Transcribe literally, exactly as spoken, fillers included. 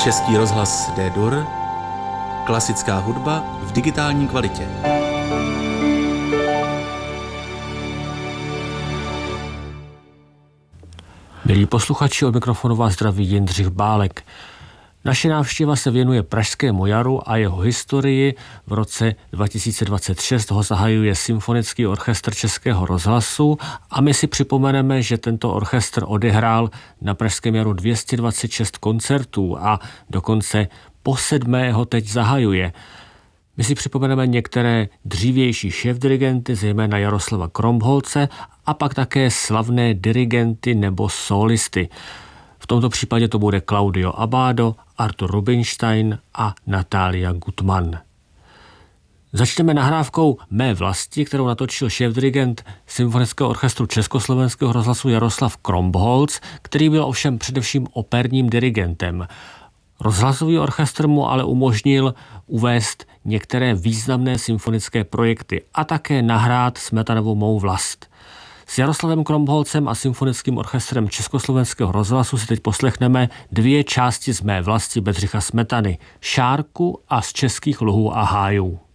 Český rozhlas D-Dur, klasická hudba v digitální kvalitě. Milí posluchači, od mikrofonu vás zdraví Jindřich Bálek. Naše návštěva se věnuje Pražskému jaru a jeho historii. V roce dva tisíce dvacet šest ho zahajuje Symfonický orchestr Českého rozhlasu a my si připomeneme, že tento orchestr odehrál na Pražském jaru dvě stě dvacet šest koncertů a dokonce po sedmé ho teď zahajuje. My si připomeneme některé dřívější šéfdirigenty, zejména Jaroslava Kromholce, a pak také slavné dirigenty nebo solisty. V tomto případě to bude Claudio Abbado, Artur Rubinstein a Natalia Gutmann. Začneme nahrávkou Mé vlasti, kterou natočil šéfdirigent Symfonického orchestru Československého rozhlasu Jaroslav Kromholc, který byl ovšem především operním dirigentem. Rozhlasový orchestr mu ale umožnil uvést některé významné symfonické projekty a také nahrát Smetanovu Mou vlast. S Jaroslavem Kromholcem a Symfonickým orchestrem Československého rozhlasu si teď poslechneme dvě části z Mé vlasti Bedřicha Smetany, Šárku a Z českých luhů a hájů.